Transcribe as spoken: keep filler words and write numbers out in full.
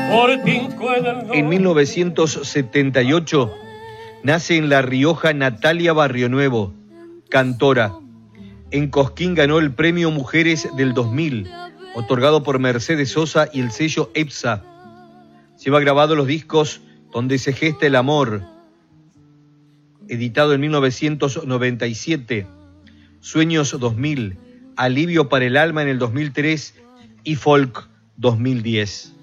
En mil novecientos setenta y ocho nace en La Rioja Natalia Barrionuevo, cantora. En Cosquín ganó el Premio Mujeres del dos mil, otorgado por Mercedes Sosa y el sello EPSA. Lleva grabado los discos Donde se gesta el amor, editado en mil novecientos noventa y siete, Sueños dos mil, Alivio para el alma en el dos mil tres y Folk dos mil diez.